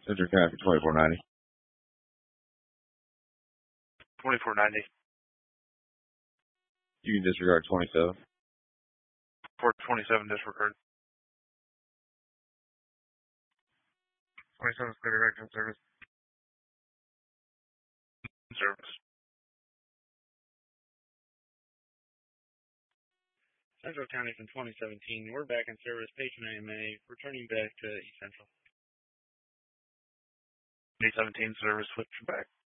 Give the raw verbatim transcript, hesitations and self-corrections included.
Central County for twenty-four ninety. twenty-four ninety. You can disregard twenty-seven. four twenty-seven disregard. twenty-seven is clear direct in service. Service. Central County from twenty seventeen. We're back in service. Patron A M A. Returning back to East Central. twenty seventeen service switch back.